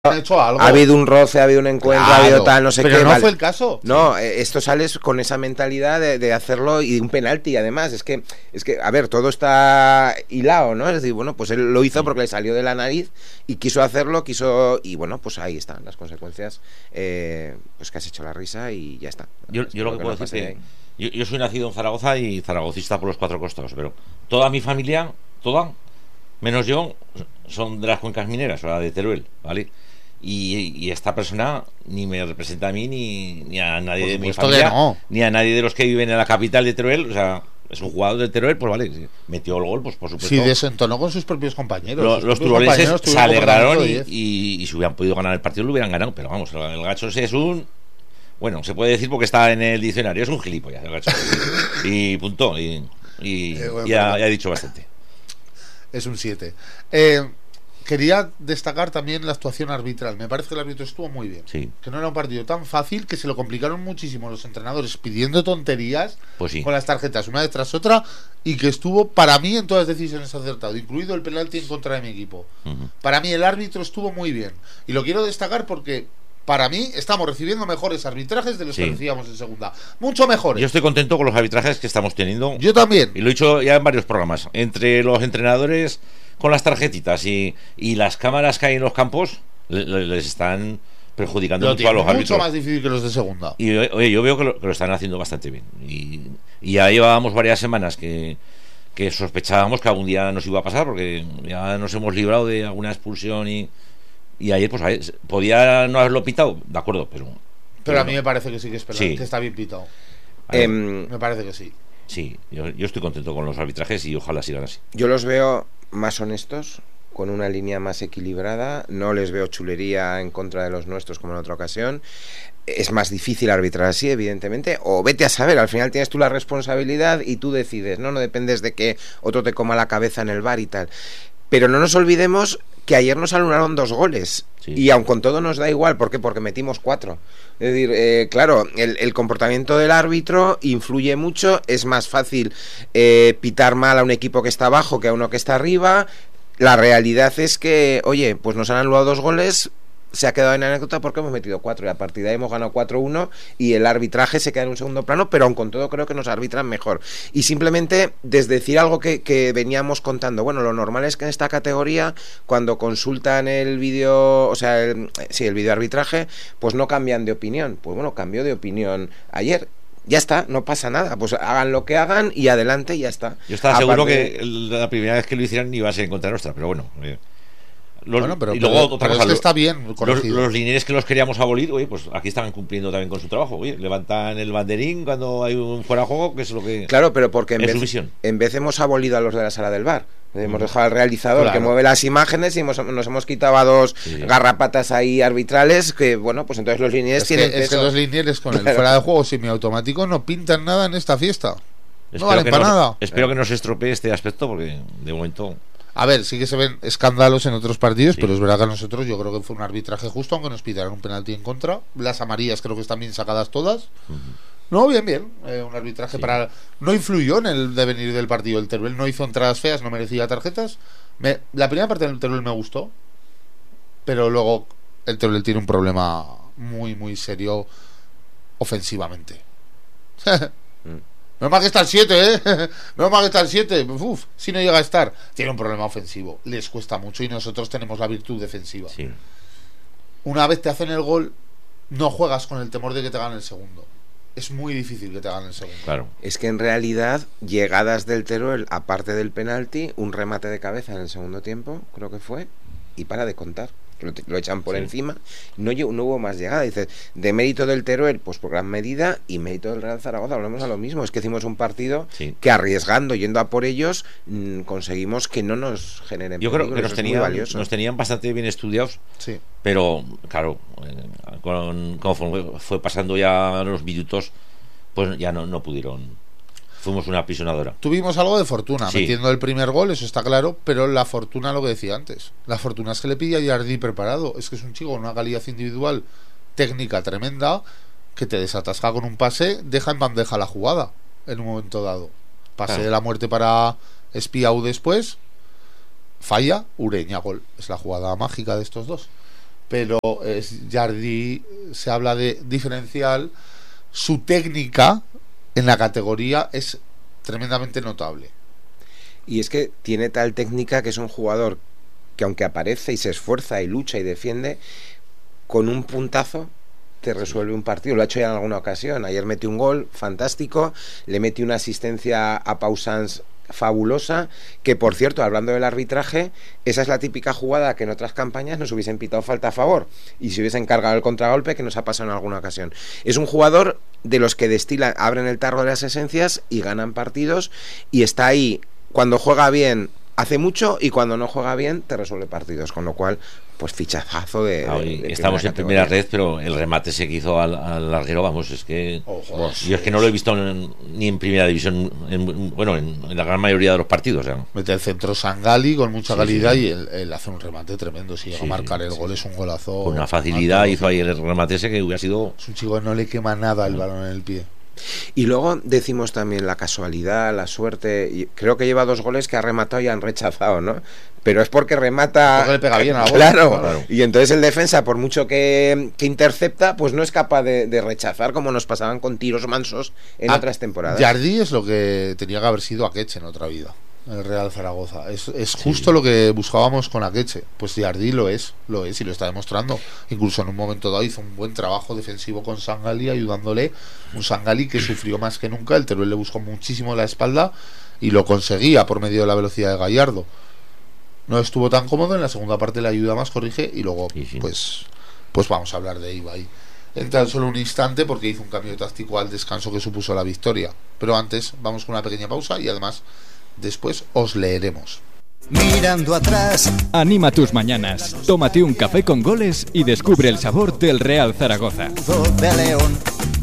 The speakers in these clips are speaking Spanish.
han hecho algo. Ha habido un roce, ha habido un encuentro, Claro, ha habido tal, no sé pero qué. no vale. fue el caso. No, esto sales con esa mentalidad de hacerlo y de un penalti, además. Es que, a ver, todo está hilado, ¿no? Es decir, bueno, pues él lo hizo porque le salió de la nariz y quiso hacerlo, y bueno, pues ahí están las consecuencias. Pues que has hecho la risa y ya está. Yo lo que puedo decir es que yo soy nacido en Zaragoza y zaragocista por los cuatro costados, pero toda mi familia, toda, menos yo, son de las cuencas mineras, o sea, de Teruel, ¿vale? Y esta persona ni me representa a mí ni a nadie de mi familia, no. ni a nadie de los que viven en la capital de Teruel. O sea, es un jugador de Teruel, pues vale, si metió el gol, pues por supuesto. Sí, desentonó con sus propios compañeros. Los turolenses se alegraron y si hubieran podido ganar el partido lo hubieran ganado, pero vamos, el gacho ese es un... Bueno, se puede decir porque está en el diccionario, es un gilipollas el gacho. Y punto, ya he dicho bastante. Es un 7. Quería destacar también la actuación arbitral. Me parece que el árbitro estuvo muy bien. Sí. Que no era un partido tan fácil, que se lo complicaron muchísimo los entrenadores pidiendo tonterías pues sí, con las tarjetas una detrás otra, y que estuvo, para mí, en todas las decisiones acertado, incluido el penalti en contra de mi equipo. Para mí el árbitro estuvo muy bien. Y lo quiero destacar porque para mí estamos recibiendo mejores arbitrajes de los que recibíamos en segunda. Mucho mejores. Yo estoy contento con los arbitrajes que estamos teniendo. Yo también. Y lo he dicho ya en varios programas. Entre los entrenadores con las tarjetitas y las cámaras que hay en los campos, les están perjudicando mucho a los árbitros. Mucho más difícil que los de segunda. Y oye, yo veo que lo están haciendo bastante bien. Y ya llevábamos varias semanas que sospechábamos que algún día nos iba a pasar, porque ya nos hemos librado de alguna expulsión y ayer pues podía no haberlo pitado, de acuerdo, pero a mí me parece que sí que es penal, que está bien pitado. Me parece que sí. Sí, yo estoy contento con los arbitrajes y ojalá sigan así. Yo los veo más honestos, con una línea más equilibrada. No les veo chulería en contra de los nuestros como en otra ocasión. Es más difícil arbitrar así, evidentemente, o vete a saber, al final tienes tú la responsabilidad y tú decides, no dependes de que otro te coma la cabeza en el bar y tal. Pero no nos olvidemos que ayer nos anularon 2 goles. Sí. Y aun con todo nos da igual. ¿Por qué? Porque metimos 4. Es decir, claro, el comportamiento del árbitro influye mucho. Es más fácil pitar mal a un equipo que está abajo que a uno que está arriba. La realidad es que, oye, pues nos han anulado 2 goles. Se ha quedado en anécdota porque hemos metido 4 y a partir de ahí hemos ganado 4-1 y el arbitraje se queda en un segundo plano, pero aun con todo creo que nos arbitran mejor. Y simplemente desdecir algo que veníamos contando. Bueno, lo normal es que en esta categoría, cuando consultan el vídeo, o sea, el vídeo arbitraje, pues no cambian de opinión. Pues bueno, cambió de opinión ayer. Ya está, no pasa nada, pues hagan lo que hagan y adelante, ya está. Yo estaba seguro que la primera vez que lo hicieran iba a ser en contra nuestra, pero bueno... pero, y luego otra cosa, es que está bien los linieres que los queríamos abolir, oye, pues aquí están cumpliendo también con su trabajo. Oye, levantan el banderín cuando hay un fuera de juego, que es lo que... Claro, pero porque en vez hemos abolido a los de la sala del bar. Hemos dejado al realizador que mueve las imágenes y nos hemos quitado a 2 garrapatas ahí arbitrales que, bueno, pues entonces los linieres tienen peso. Es que los linieres con el fuera de juego semiautomático no pintan nada en esta fiesta. No valen para nada. Espero que no se estropee este aspecto porque de momento... A ver, sí que se ven escándalos en otros partidos, pero es verdad que a nosotros yo creo que fue un arbitraje justo, aunque nos pitaron un penalti en contra. Las amarillas creo que están bien sacadas todas. No, bien. Un arbitraje no influyó en el devenir del partido. El Teruel no hizo entradas feas, no merecía tarjetas. La primera parte del Teruel me gustó, pero luego el Teruel tiene un problema muy, muy serio ofensivamente. Menos mal que está el 7, Menos mal que está el 7. Si no llega a estar, tiene un problema ofensivo. Les cuesta mucho y nosotros tenemos la virtud defensiva. Sí. Una vez te hacen el gol, no juegas con el temor de que te ganen el segundo. Es muy difícil que te ganen el segundo. Claro. Es que en realidad, llegadas del Teruel, aparte del penalti, un remate de cabeza en el segundo tiempo, creo que fue, y para de contar. Lo echan por encima, no hubo más llegada. Dices, de mérito del Teruel, pues por gran medida, y mérito del Real Zaragoza, hablamos a lo mismo. Es que hicimos un partido que arriesgando, yendo a por ellos, conseguimos que no nos generen yo creo que nos tenían bastante bien estudiados, pero claro, conforme fue pasando ya los minutos, pues ya no pudieron. Fuimos una apisonadora. Tuvimos algo de fortuna metiendo el primer gol, eso está claro, pero la fortuna, lo que decía antes, la fortuna es que le pide a Jardí preparado. Es que es un chico con una calidad individual técnica tremenda, que te desatasca con un pase, deja en bandeja la jugada en un momento dado. Pase de la muerte para Espiau después, falla, Ureña, gol. Es la jugada mágica de estos dos. pero Jardí se habla de diferencial. Su técnica en la categoría es tremendamente notable. Y es que tiene tal técnica que es un jugador que, aunque aparece y se esfuerza y lucha y defiende, con un puntazo te resuelve un partido. Lo ha hecho ya en alguna ocasión. Ayer metió un gol fantástico, le metió una asistencia a Pau Sanz fabulosa, que por cierto, hablando del arbitraje, esa es la típica jugada que en otras campañas nos hubiesen pitado falta a favor y se hubiesen cargado el contragolpe, que nos ha pasado en alguna ocasión. Es un jugador de los que destilan, abren el tarro de las esencias y ganan partidos, y está ahí cuando juega bien, hace mucho, y cuando no juega bien te resuelve partidos, con lo cual pues fichazazo de estamos en primera red, pero el remate ese que hizo al larguero, vamos, es que yo es que no lo he visto ni en primera división, en la gran mayoría de los partidos. Mete el centro Sangali con mucha calidad, y él hace un remate tremendo. Si llega a marcar el gol, es un golazo con una facilidad. Hizo ahí el remate ese que hubiera sido, es un chico que no le quema nada el balón en el pie. Y luego decimos también la casualidad, la suerte, y creo que lleva 2 goles que ha rematado y han rechazado, ¿no? Pero es porque remata, porque le pega bien a la bola. Claro. Y entonces el defensa, por mucho que intercepta, pues no es capaz de rechazar, como nos pasaban con tiros mansos en otras temporadas. Jardí es lo que tenía que haber sido Akeche en otra vida, el Real Zaragoza. Es justo lo que buscábamos con Akeche. Pues Jardí lo es y lo está demostrando. Incluso en un momento dado hizo un buen trabajo defensivo con Sangali, ayudándole. Un Sangali que sufrió más que nunca. El Teruel le buscó muchísimo la espalda y lo conseguía por medio de la velocidad de Gallardo. No estuvo tan cómodo. En la segunda parte le ayuda más, corrige, y luego pues vamos a hablar de Ibai en tan solo un instante, porque hizo un cambio táctico al descanso que supuso la victoria. Pero antes vamos con una pequeña pausa y además después os leeremos. Mirando atrás, anima tus mañanas, tómate un café con goles y descubre el sabor del Real Zaragoza. de León.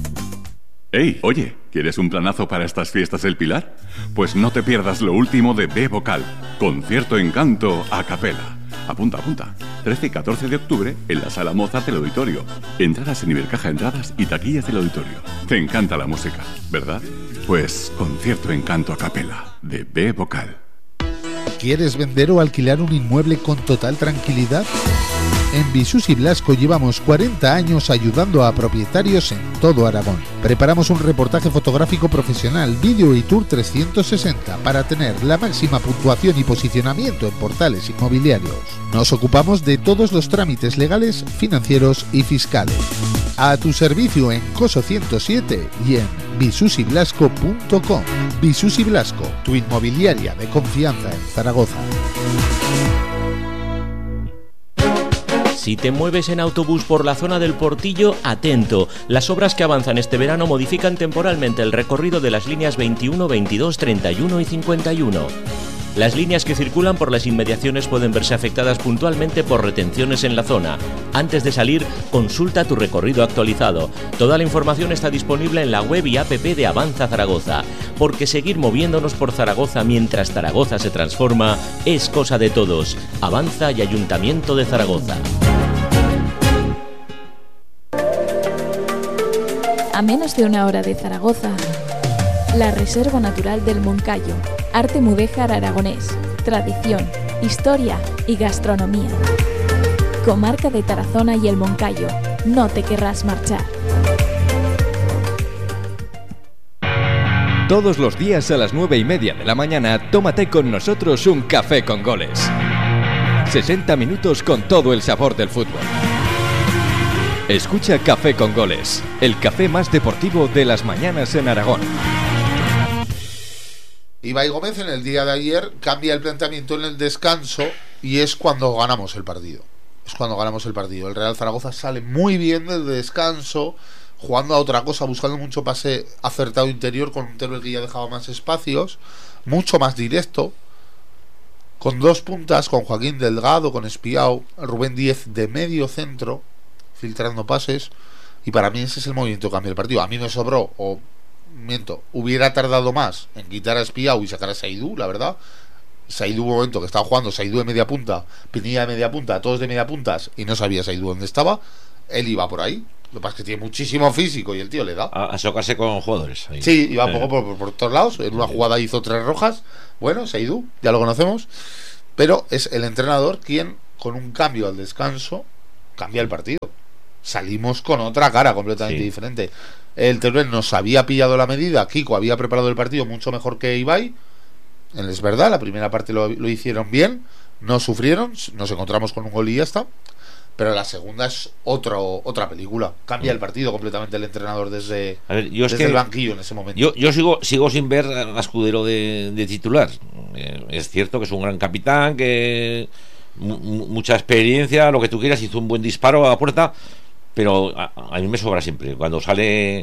¡Ey! Oye, ¿quieres un planazo para estas fiestas del Pilar? Pues no te pierdas lo último de B Vocal, concierto encanto a capela. Apunta. 13 y 14 de octubre en la Sala Mozart del Auditorio. Entradas en Ibercaja Entradas y taquillas del auditorio. Te encanta la música, ¿verdad? Pues concierto encanto a capela de B Vocal. ¿Quieres vender o alquilar un inmueble con total tranquilidad? En Visus y Blasco llevamos 40 años ayudando a propietarios en todo Aragón. Preparamos un reportaje fotográfico profesional, vídeo y tour 360 para tener la máxima puntuación y posicionamiento en portales inmobiliarios. Nos ocupamos de todos los trámites legales, financieros y fiscales. A tu servicio en Coso 107 y en visusyblasco.com. Visus y Blasco, tu inmobiliaria de confianza en Zaragoza. Si te mueves en autobús por la zona del Portillo, atento. Las obras que avanzan este verano modifican temporalmente el recorrido de las líneas 21, 22, 31 y 51. Las líneas que circulan por las inmediaciones pueden verse afectadas puntualmente por retenciones en la zona. Antes de salir, consulta tu recorrido actualizado. Toda la información está disponible en la web y app de Avanza Zaragoza, porque seguir moviéndonos por Zaragoza mientras Zaragoza se transforma es cosa de todos. Avanza y Ayuntamiento de Zaragoza. A menos de una hora de Zaragoza, la Reserva Natural del Moncayo, arte mudéjar aragonés, tradición, historia y gastronomía. Comarca de Tarazona y el Moncayo, no te querrás marchar. Todos los días a las 9:30 de la mañana, tómate con nosotros un café con goles. 60 minutos con todo el sabor del fútbol. Escucha Café con Goles, el café más deportivo de las mañanas en Aragón. Ibai Gómez en el día de ayer cambia el planteamiento en el descanso y es cuando ganamos el partido. El Real Zaragoza sale muy bien del descanso, jugando a otra cosa, buscando mucho pase acertado interior, con un Teruel que ya dejaba más espacios, mucho más directo, con 2 puntas, con Joaquín Delgado, con Espiao, Rubén Díez de medio centro, filtrando pases, y para mí ese es el movimiento que cambia el partido. A mí me sobró, hubiera tardado más en quitar a Espiao y sacar a Saidú, la verdad. Saidú, un momento que estaba jugando Saidú de media punta, Pinilla de media punta, todos de media puntas, y no sabía Saidú dónde estaba. Él iba por ahí. Lo que pasa es que tiene muchísimo físico y el tío le da a chocarse con jugadores ahí. Sí, iba un poco por todos lados. En una jugada hizo 3 rojas. Bueno, Saidú, ya lo conocemos, pero es el entrenador quien, con un cambio al descanso, cambia el partido. Salimos con otra cara completamente diferente. El Teruel nos había pillado la medida, Kiko había preparado el partido mucho mejor que Ibai. Es verdad, la primera parte lo hicieron bien, no sufrieron, nos encontramos con un gol y ya está. Pero la segunda es otra película. Cambia el partido completamente el entrenador desde el banquillo en ese momento. Yo sigo sin ver a Escudero de titular. Es cierto que es un gran capitán, que mucha experiencia, lo que tú quieras, hizo un buen disparo a la puerta, pero a mí me sobra siempre. Cuando sale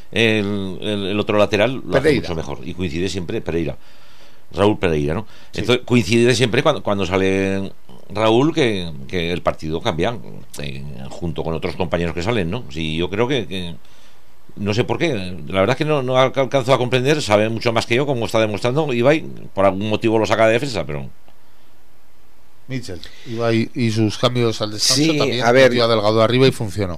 el otro lateral, lo hace mucho mejor. Y coincide siempre Raúl Pereira, ¿no? Sí. Entonces coincide siempre cuando sale Raúl que el partido cambia junto con otros compañeros que salen, ¿no? Sí, yo creo que no sé por qué, la verdad es que no alcanzo a comprender, sabe mucho más que yo, como está demostrando Ibai, por algún motivo lo saca de defensa, pero Mitchell, Ibai y sus cambios al descanso, sí, también a ver, metió a Delgado arriba y funcionó.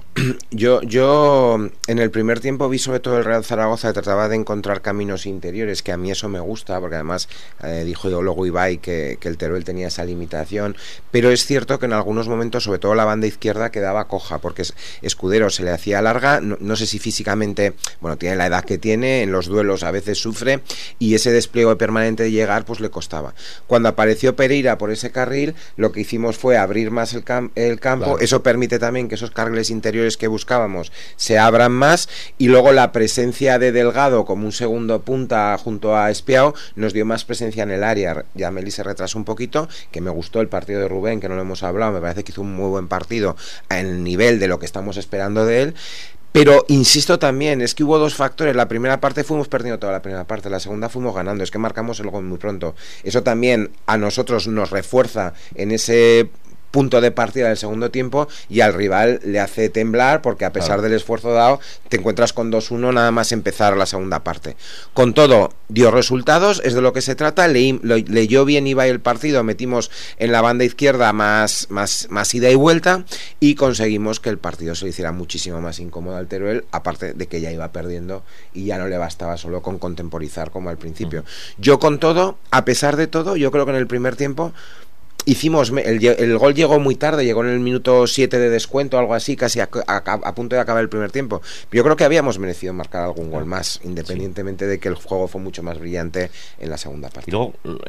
Yo en el primer tiempo vi sobre todo el Real Zaragoza que trataba de encontrar caminos interiores, que a mí eso me gusta, porque además dijo luego Ibai que el Teruel tenía esa limitación, pero es cierto que en algunos momentos, sobre todo la banda izquierda, quedaba coja, porque Escudero se le hacía larga, no sé si físicamente, bueno, tiene la edad que tiene, en los duelos a veces sufre, y ese despliegue permanente de llegar pues le costaba. Cuando apareció Pereira por ese carril, lo que hicimos fue abrir más el campo, claro. Eso permite también que esos carriles interiores que buscábamos se abran más, y luego la presencia de Delgado como un segundo punta junto a Espiao nos dio más presencia en el área. Ya Meli se retrasó un poquito, que me gustó el partido de Rubén, que no lo hemos hablado, me parece que hizo un muy buen partido al nivel de lo que estamos esperando de él. Pero insisto también, es que hubo dos factores. La primera parte fuimos perdiendo toda la primera parte, la segunda fuimos ganando, es que marcamos el gol muy pronto. Eso también a nosotros nos refuerza en ese punto de partida del segundo tiempo, y al rival le hace temblar, porque a pesar del esfuerzo dado te encuentras con 2-1 nada más empezar la segunda parte. Con todo, dio resultados, es de lo que se trata. Leyó bien Ibai el partido, metimos en la banda izquierda más ida y vuelta, y conseguimos que el partido se le hiciera muchísimo más incómodo al Teruel, aparte de que ya iba perdiendo y ya no le bastaba solo con contemporizar como al principio. Yo con todo, a pesar de todo, yo creo que en el primer tiempo hicimos, el gol llegó muy tarde, llegó en el minuto 7 de descuento, algo así, casi a punto de acabar el primer tiempo. Yo creo que habíamos merecido marcar algún gol más, independientemente de que el juego fue mucho más brillante en la segunda parte. Y luego,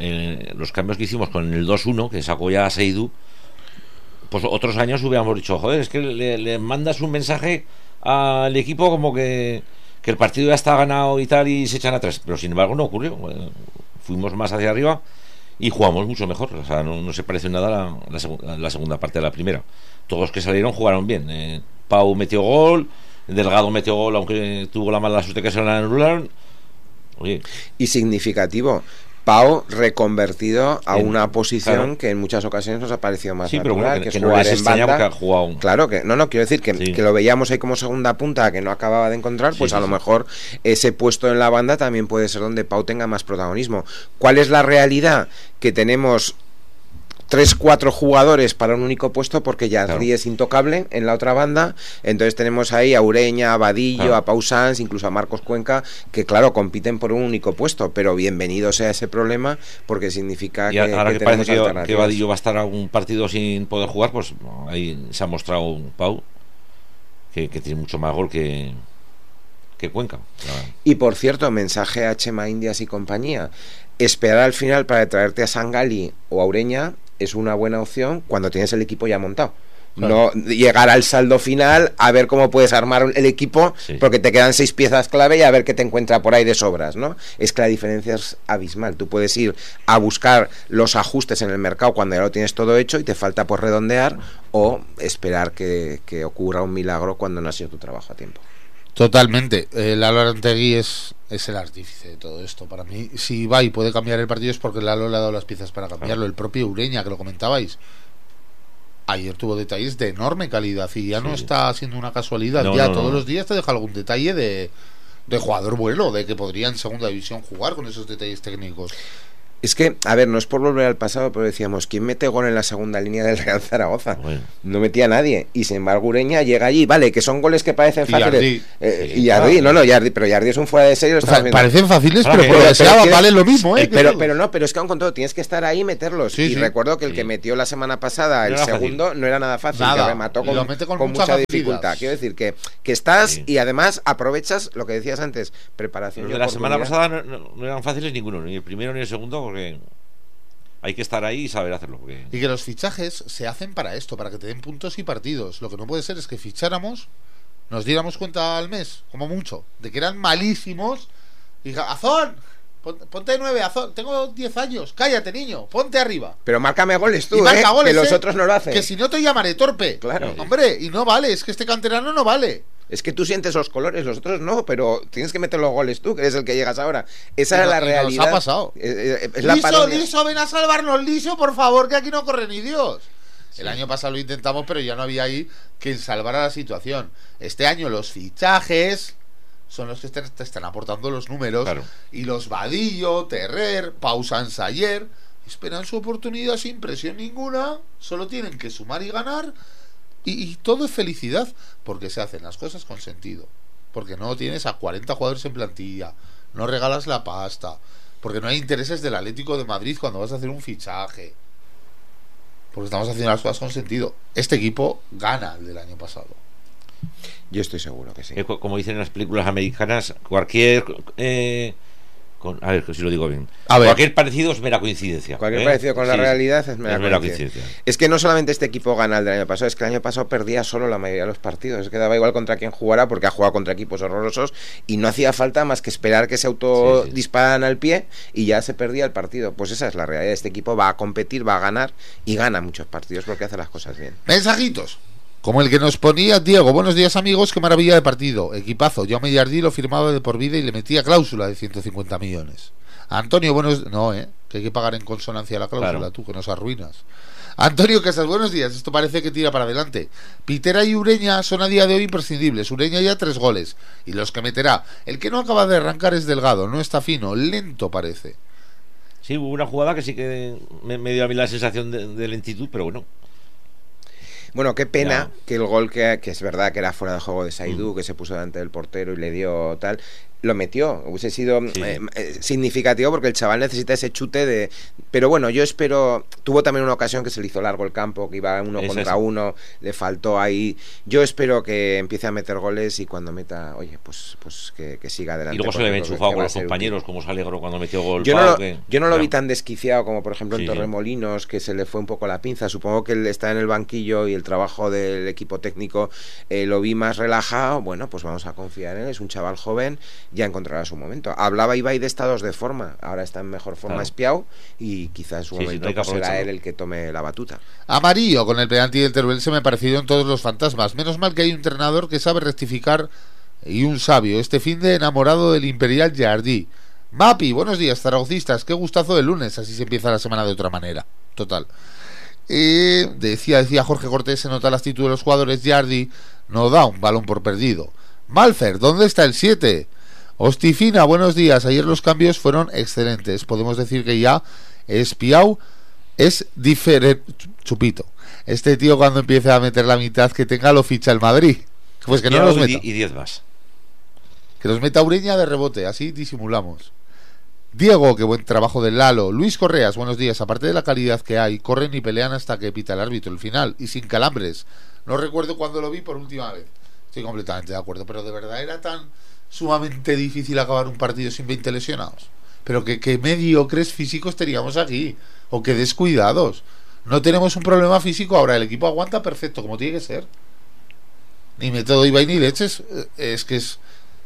los cambios que hicimos con el 2-1, que sacó ya a Seydou, pues otros años hubiéramos dicho, joder, es que le mandas un mensaje al equipo como que el partido ya está ganado y tal, y se echan atrás, pero sin embargo no ocurrió. Fuimos más hacia arriba y jugamos mucho mejor, o sea, no se parece nada la segunda parte de la primera. Todos los que salieron jugaron bien. Pau metió gol, Delgado metió gol, aunque tuvo la mala suerte que se la anularon. Oye. Y significativo, Pau reconvertido a una posición que en muchas ocasiones nos ha parecido más natural, que es jugar en banda. Ha jugado... Claro, que no quiero decir que lo veíamos ahí como segunda punta, que no acababa de encontrar, pues a lo mejor ese puesto en la banda también puede ser donde Pau tenga más protagonismo. ¿Cuál es la realidad? Que tenemos 3-4 jugadores para un único puesto, porque Yazri es intocable en la otra banda. Entonces tenemos ahí a Ureña, a Vadillo, a Pau Sanz, incluso a Marcos Cuenca, que claro, compiten por un único puesto, pero bienvenido sea ese problema, porque significa y ahora que parece que Vadillo va a estar a un partido sin poder jugar, pues ahí se ha mostrado Pau que tiene mucho más gol que Cuenca. Y por cierto, mensaje a Chema Indias y compañía: esperar al final para traerte a Sangali o a Ureña es una buena opción cuando tienes el equipo ya montado. Claro. No llegar al saldo final a ver cómo puedes armar el equipo, porque te quedan 6 piezas clave y a ver qué te encuentra por ahí de sobras, ¿no? Es que la diferencia es abismal. Tú puedes ir a buscar los ajustes en el mercado cuando ya lo tienes todo hecho y te falta por redondear, o esperar que ocurra un milagro cuando no ha sido tu trabajo a tiempo. Totalmente. Lalo Arantegui es el artífice de todo esto. Para mí, si Ibai puede cambiar el partido es porque Lalo le ha dado las piezas para cambiarlo. El propio Ureña, que lo comentabais, ayer tuvo detalles de enorme calidad y ya no está siendo una casualidad. Todos los días te deja algún detalle de jugador bueno, de que podría en segunda división jugar con esos detalles técnicos. Es que, a ver, no es por volver al pasado, pero decíamos, ¿quién mete gol en la segunda línea del Real Zaragoza? Bueno. No metía a nadie. Y sin embargo, Ureña llega allí, vale, que son goles que parecen fáciles. Yardi. Y Yardi, pero Yardi es un fuera de serie. Lo estamos viendo. Parecen fáciles, Claro, pero por lo que sea, tienes- vale lo mismo, ¿eh? Pero es que aún con todo, tienes que estar ahí y meterlos. Sí, y sí. recuerdo que el Sí. que metió la semana pasada, No el era segundo, no era nada fácil, Nada. que remató Y lo mete con mucha mucha facilidad. dificultad. Quiero decir que estás Sí. y además aprovechas lo que decías antes, preparación. Los y de la semana oportunidad. pasada no eran fáciles ninguno, ni el primero ni el segundo, porque hay que estar ahí y saber hacerlo. Porque... Y que los fichajes se hacen para esto, para que te den puntos y partidos. Lo que no puede ser es que ficháramos, nos diéramos cuenta al mes, como mucho, de que eran malísimos. Y diga, Azón, ponte 9, Azón, tengo 10 años, cállate, niño, ponte arriba. Pero márcame goles tú, Y marca goles, que los otros no lo hacen. Que si no te llamaré torpe. Claro. Hombre, y no vale, es que este canterano no vale. Es que tú sientes los colores, los otros no, pero tienes que meter los goles tú, que eres el que llegas ahora. Esa Y es no- la y nos realidad. ha pasado. Es la Liso, parodia. Liso, ven a salvarnos, Liso, por favor, que aquí no corre ni Dios. El año pasado lo intentamos, pero ya no había ahí quien salvara la situación. Este año los fichajes son los que te están aportando los números. Claro. Y los Vadillo, Terrer, Pausan Sayer esperan su oportunidad sin presión ninguna. Solo tienen que sumar y ganar. Y todo es felicidad, porque se hacen las cosas con sentido. Porque no tienes a 40 jugadores en plantilla, no regalas la pasta, porque no hay intereses del Atlético de Madrid cuando vas a hacer un fichaje. Porque estamos haciendo las cosas con sentido. Este equipo gana el del año pasado. Yo estoy seguro que sí. Como dicen en las películas americanas, cualquier... a ver si lo digo bien. A ver. Cualquier parecido es mera coincidencia. Cualquier parecido con la Sí, realidad es mera coincidencia. coincidencia. Es que no solamente este equipo gana el del año pasado, es que el año pasado perdía solo la mayoría de los partidos. Es que daba igual contra quién jugara, porque ha jugado contra equipos horrorosos y no hacía falta más que esperar que se autodisparan al pie y ya se perdía el partido. Pues esa es la realidad. Este equipo va a competir, va a ganar y gana muchos partidos porque hace las cosas bien. Mensajitos. Como el que nos ponía Diego. Buenos días, amigos, qué maravilla de partido. Equipazo. Jaume Yardi lo firmaba de por vida y le metía cláusula de 150 millones. Antonio, buenos... No, que hay que pagar en consonancia la cláusula, Claro. tú, que nos arruinas. Antonio Casas, buenos días. Esto parece que tira para adelante. Pitera y Ureña son a día de hoy imprescindibles. Ureña ya 3 goles. Y los que meterá. El que no acaba de arrancar es Delgado. No está fino. Lento parece. Sí, hubo una jugada que sí que me dio a mí la sensación de lentitud, pero bueno. Bueno, qué pena Ya. que el gol que es verdad que era fuera de juego de Saidú, que se puso delante del portero y le dio tal, lo metió. Hubiese sido Sí. significativo porque el chaval necesita ese chute de... Pero bueno, yo espero... Tuvo también una ocasión que se le hizo largo el campo, que iba uno Es contra eso. uno, le faltó ahí. Yo espero que empiece a meter goles y cuando meta, oye, pues que siga adelante. Y luego se porque le ve creo que enchufado va con a los ser útil. compañeros, como se alegró cuando metió gol. Yo Pau, no que- lo vi claro. tan desquiciado como por ejemplo en Sí, sí. Torremolinos, que se le fue un poco la pinza. Supongo que él está en el banquillo y el trabajo del equipo técnico lo vi más relajado. Bueno, pues vamos a confiar en él. Es un chaval joven, ya encontrará su momento. Hablaba Ibai de estados de forma. Ahora está en mejor forma Claro. Espiao y quizás en su Sí, sí, momento hay que pues será aprovecharlo. él el que tome la batuta. Amarillo con el penalti del Teruel se me parecieron todos los fantasmas. Menos mal que hay un entrenador que sabe rectificar y un sabio. Este fin de enamorado del Imperial Yardi. Mapi, buenos días, zaragocistas. Qué gustazo de lunes. Así se empieza la semana de otra manera. Total. Decía Jorge Cortés, se nota la actitud de los jugadores. Yardi no da un balón por perdido. Malfer, ¿dónde está el 7? Hostifina, buenos días. Ayer los cambios fueron excelentes. Podemos decir que ya Espiau es diferente. Chupito. Este tío cuando empiece a meter la mitad que tenga lo ficha el Madrid. Pues que no los meta. Y 10 más. Que los meta Ureña de rebote. Así disimulamos. Diego, qué buen trabajo del Lalo. Luis Correas, buenos días. Aparte de la calidad que hay, corren y pelean hasta que pita el árbitro el final. Y sin calambres. No recuerdo cuando lo vi por última vez. Estoy completamente de acuerdo. Pero de verdad era tan sumamente difícil acabar un partido sin 20 lesionados. Pero que mediocres físicos teníamos aquí. O que descuidados. No tenemos un problema físico ahora. El equipo aguanta perfecto, como tiene que ser. Ni método Ibai ni leches. Es que es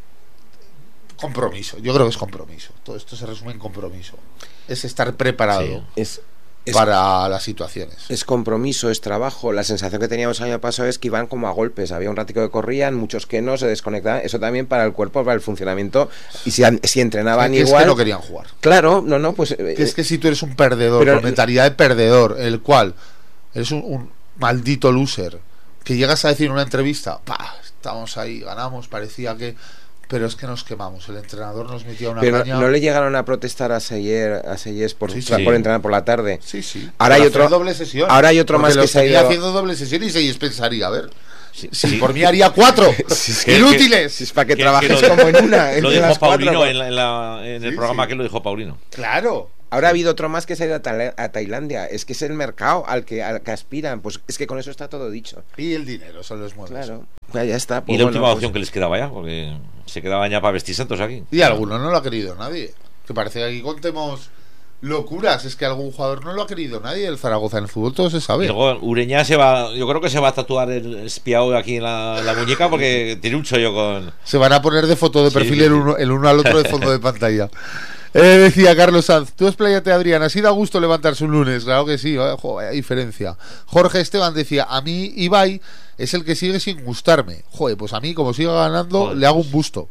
compromiso. Yo creo que es compromiso. Todo esto se resume en compromiso. Es estar preparado Es para las situaciones. Es compromiso, es trabajo. La sensación que teníamos el año pasado es que iban como a golpes. Había un ratico que corrían, muchos que no, se desconectaban. Eso también para el cuerpo, para el funcionamiento. Y si entrenaban Es igual... que no querían jugar. Claro, no, pues... Que es que si tú eres un perdedor, pero- con mentalidad de perdedor, el cual eres un maldito loser, que llegas a decir en una entrevista, estamos ahí, ganamos, parecía que Pero es que nos quemamos. El entrenador nos metió una Pero caña. no le llegaron a protestar a Seyes por entrenar por la tarde. Sí. Ahora hay otro doble sesión. Ahora hay otro Porque más que se ha estaría ido haciendo doble sesión y Seyes pensaría, a ver. Sí, por mí haría 4 inútiles. Si es para que trabajes como en una. Lo dijo Paulino en el programa que lo dijo Paulino. Claro. Ahora ha habido otro más que se ha ido a Tailandia. Es que es el mercado al que aspiran. Pues es que con eso está todo dicho. Y el dinero son los muebles. Claro. Pues ya está. Pues y la última opción que les quedaba ya, porque se quedaban ya para vestir santos aquí. Y alguno no lo ha querido nadie. Que parece que aquí contemos locuras. Es que algún jugador no lo ha querido nadie. El Zaragoza en el fútbol todo se sabe. Y luego Ureña yo creo que se va a tatuar el espiao aquí en la muñeca porque tiene un chollo con... Se van a poner de foto de perfil el uno al otro de fondo de pantalla. Decía Carlos Sanz, tú expláyate, Adrián, así da gusto levantarse un lunes. Claro que sí, joder, hay diferencia. Jorge Esteban decía, a mí Ibai es el que sigue sin gustarme. Joder, pues a mí como siga ganando le hago un busto.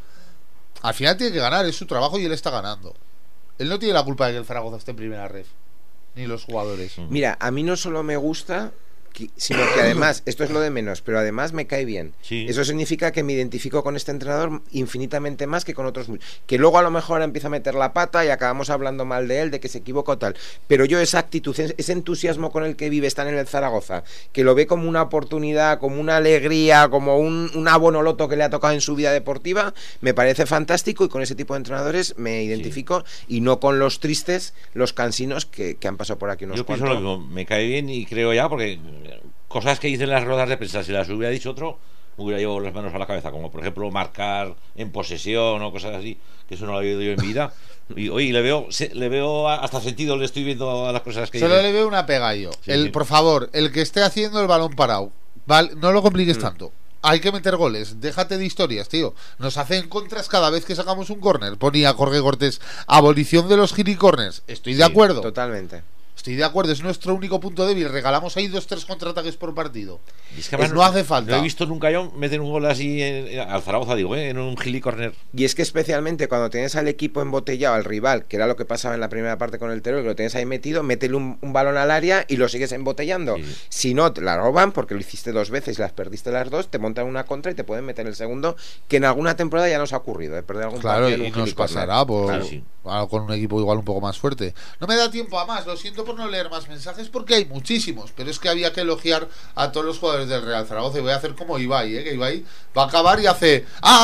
Al final tiene que ganar, es su trabajo y él está ganando. Él no tiene la culpa de que el Zaragoza esté en primera ref, ni los jugadores. Mira, a mí no solo me gusta, sino que además, esto es lo de menos, pero además me cae bien. Sí. Eso significa que me identifico con este entrenador infinitamente más que con otros, que luego a lo mejor empieza a meter la pata y acabamos hablando mal de él, de que se equivoca o tal, pero yo esa actitud, ese entusiasmo con el que vive, están en el Zaragoza, que lo ve como una oportunidad, como una alegría, como un abono loto que le ha tocado en su vida deportiva, me parece fantástico, y con ese tipo de entrenadores me identifico, y no con los tristes, los cansinos que han pasado por aquí unos Yo pienso cuantos. lo mismo, me cae bien y creo ya, porque cosas que dicen las ruedas de prensa, si las hubiera dicho otro, me hubiera llevado las manos a la cabeza, como por ejemplo marcar en posesión o cosas así, que eso no lo he oído yo en mi vida. Y oye, le veo hasta sentido, le estoy viendo a las cosas que Solo dice. le veo una pega yo. Sí. Por favor, el que esté haciendo el balón parado, no lo compliques tanto. Hay que meter goles, déjate de historias, tío. Nos hacen contras cada vez que sacamos un córner. Ponía Jorge Cortés, abolición de los giricorners. Estoy de acuerdo. Totalmente. Estoy de acuerdo, es nuestro único punto débil. Regalamos ahí 2-3 contraataques por partido. Y es que No hace falta. No he visto nunca yo meter un gol así al Zaragoza, digo, en un gili corner. Y es que especialmente cuando tienes al equipo embotellado, al rival, que era lo que pasaba en la primera parte con el Teruel, que lo tienes ahí metido, métele un balón al área y lo sigues embotellando. Sí. Si no, te la roban, porque lo hiciste 2 veces y las perdiste las 2, te montan una contra y te pueden meter el segundo, que en alguna temporada ya nos ha ocurrido, de perder algún Claro, partido en y un nos gilicorner. pasará Claro, sí. con un equipo igual un poco más fuerte. No me da tiempo a más, lo siento por no leer más mensajes porque hay muchísimos, pero es que había que elogiar a todos los jugadores del Real Zaragoza, y voy a hacer como Ibai, que Ibai va a acabar y hace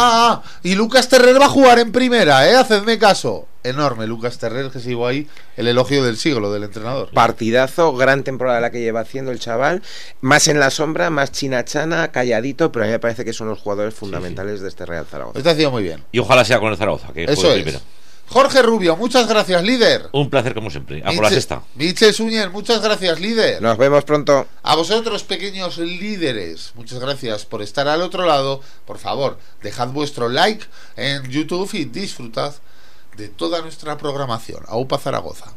y Lucas Terrer va a jugar en primera, hacedme caso. Enorme Lucas Terrer, que se llevó ahí el elogio del siglo del entrenador. Partidazo, gran temporada la que lleva haciendo el chaval, más en la sombra, más chinachana, calladito, pero a mí me parece que son los jugadores fundamentales de este Real Zaragoza. Está haciendo muy bien. Y ojalá sea con el Zaragoza, que Eso juegue es. primero. Jorge Rubio, muchas gracias, líder. Un placer como siempre. A por la sexta. Michel Suñer, muchas gracias, líder. Nos vemos pronto. A vosotros, pequeños líderes, muchas gracias por estar al otro lado. Por favor, dejad vuestro like en YouTube y disfrutad de toda nuestra programación. AUPA Zaragoza.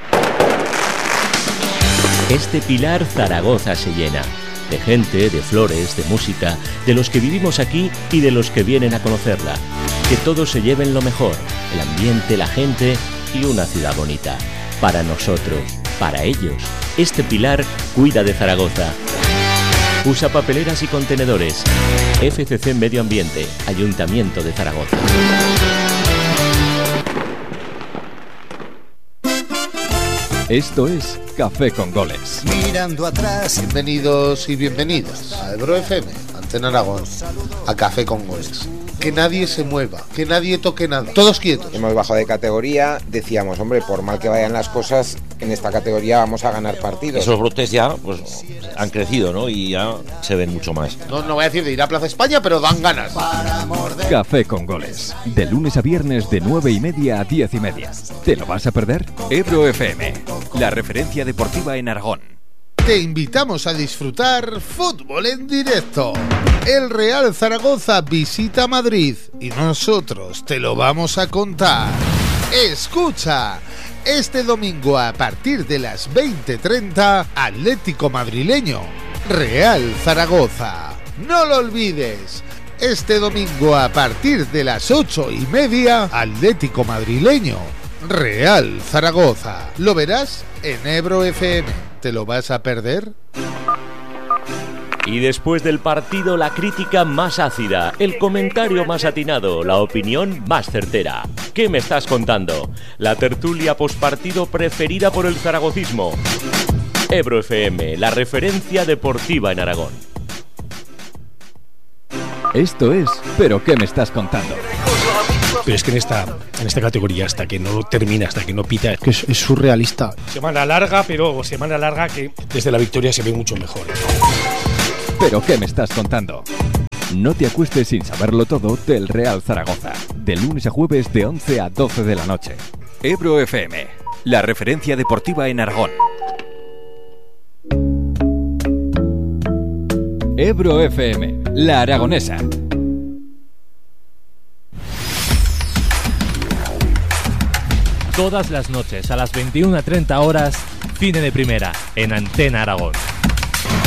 Este pilar Zaragoza se llena. De gente, de flores, de música, de los que vivimos aquí y de los que vienen a conocerla. Que todos se lleven lo mejor, el ambiente, la gente y una ciudad bonita. Para nosotros, para ellos, este pilar cuida de Zaragoza. Usa papeleras y contenedores. FCC Medio Ambiente, Ayuntamiento de Zaragoza. Esto es Café con Goles. Mirando atrás, Bienvenidos y bienvenidas a Ebro FM, Antena Aragón, a Café con Goles. Que nadie se mueva, que nadie toque nada, todos quietos. Hemos bajado de categoría, decíamos, hombre, por mal que vayan las cosas, en esta categoría vamos a ganar partidos. Esos brotes ya pues han crecido, ¿no? Y ya se ven mucho más. No voy a decir de ir a Plaza España, pero dan ganas. Café con Goles. De lunes a viernes de 9:30 a 10:30. ¿Te lo vas a perder? Ebro FM, la referencia deportiva en Aragón. Te invitamos a disfrutar fútbol en directo. El Real Zaragoza visita Madrid y nosotros te lo vamos a contar. Escucha, este domingo a partir de las 20:30, Atlético Madrileño, Real Zaragoza. No lo olvides. Este domingo a partir de las 8:30, Atlético Madrileño, Real Zaragoza. Lo verás en Ebro FM. ¿Te lo vas a perder? Y después del partido, la crítica más ácida, el comentario más atinado, la opinión más certera. ¿Qué me estás contando? La tertulia postpartido preferida por el zaragocismo. Ebro FM, la referencia deportiva en Aragón. Esto es ¿Pero qué me estás contando? Pero es que en esta categoría, hasta que no termina, hasta que no pita, es que es surrealista. Semana larga, pero semana larga que desde la victoria se ve mucho mejor. ¿Pero qué me estás contando? No te acuestes sin saberlo todo del Real Zaragoza. De lunes a jueves de 11 a 12 de la noche. Ebro FM, la referencia deportiva en Aragón. Ebro FM, la aragonesa. Todas las noches a las 21:30 horas, Cine de Primera, en Antena Aragón.